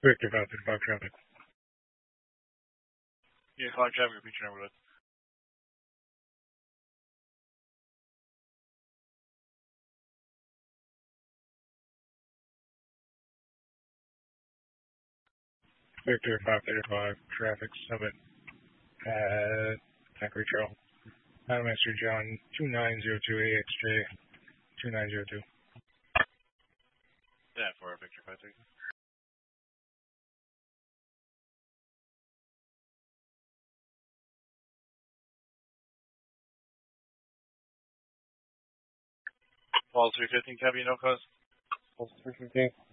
Victor 535 traffic. Yeah, calling traffic, repeat your number. Victor 535 traffic summit at Thackeray Trail. Master John 2902 AXJ 2902. Yeah, for Victor 535. Paul 315, copy, no cause. Pulse 315.